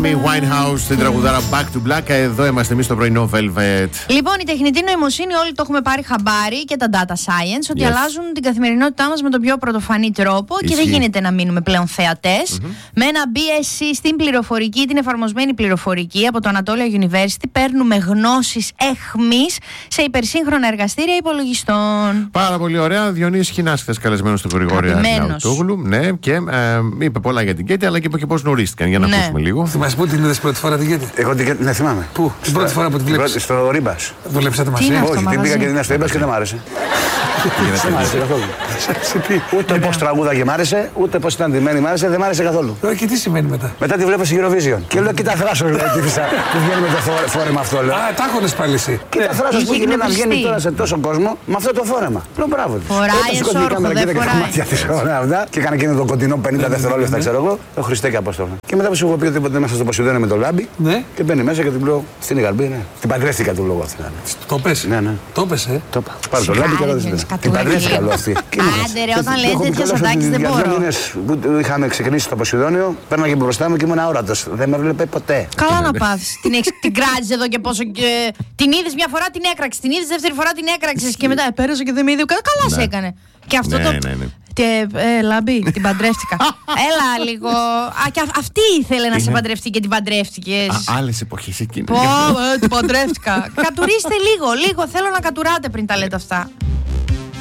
Amy Winehouse, την τραγουδάρα Back to Black. Εδώ είμαστε εμείς στο πρωινό Velvet. Λοιπόν, η τεχνητή νοημοσύνη όλοι το έχουμε πάρει χαμπάρι και τα data science ότι αλλάζουν την καθημερινότητά μας με τον πιο πρωτοφανή τρόπο και δεν γίνεται να μείνουμε πλέον θεατές. Με ένα BSc στην πληροφορική, την εφαρμοσμένη πληροφορική από το Anatolia University, παίρνουμε γνώσεις εχμής σε υπερσύγχρονα εργαστήρια υπολογιστών. Πάρα πολύ ωραία. Διονύση Χινάς, χθες καλεσμένος στο Γρηγόρη Αρναουτόγλου. Ναι, και είπε πολλά για την Κέτη, αλλά και είπε και πώς γνωρίστηκαν. Για να ακούσουμε λίγο. Θυμάσαι πού την είδες πρώτη φορά την Κέτη? Εγώ την θυμάμαι. Πού? Την πρώτη φορά που την βλέπεις? Στο Ρίμπας. Δουλέψατε μαζί? Όχι, την πήγα και την στο Ρίμπας και δεν μ' άρεσε. Δεν μ' άρεσε καθόλου. Ούτε πώς τραγούδαγε μ' άρεσε, ούτε πώς ήταν ντυμένη μ' άρεσε, δεν μ' άρεσε καθόλου. Και τι σημαίνει μετά? Μετά τη βλέπω στη Eurovision. Και λέω, κοίτα θράσος που βγαίνει με το φόρεμα αυτό. Α, τα έχονες πάλι εσύ. Κοίτα θράσος που γίνει να βγαίνει τώρα σε τόσο κόσμο με αυτό το φόρεμα. Λέω, μπράβο της. Φοράει εσόρχο, δεν φοράει. Και έκανε εκείνο το κοντινό 50 δευτερόλεπτα, ξέρω εγώ. Το Χριστέ και Απόστολο. Και μετά που σου έχω πει ότι μέσα στο Ποσειδόνιο με το λάμπι. Και μπαίνει μέσα και την λέω στην Ιγαρμπή, ναι. Την παντρεύτηκα του λόγου αυτή. Το πες? Ναι, ναι. Το πες, Το πάρω το λάμπι και ρώτησε. Την παντρεύτηκα λέω αυτή. Άντε ρε, όταν λέει τέτοια σαντάκης δεν μπορώ. Για 2 μήνες που είχαμε ξεκινήσει το Ποσειδόνιο, πέρναγε μπροστά μου και ήμουν αόρατος. Δεν με βλέπει ποτέ. Καλά να πάθεις. Την κράζεις εδώ και πόσο. Την είδες μια φορά, την έκραξες. Την είδες δεύτερη φορά, την έκραξες. Και μετά πέρασε και δεν με είδε. Καλά σε έκανε. Και αυτό το. Λάμπη, την παντρεύτηκα. Έλα λίγο. Και αυτή ήθελε να σε παντρευτεί και την παντρεύτηκες. Άλλες εποχές εκείνες. Την παντρεύτηκα. Κατουρίστε λίγο. Θέλω να κατουράτε πριν τα λέτε αυτά.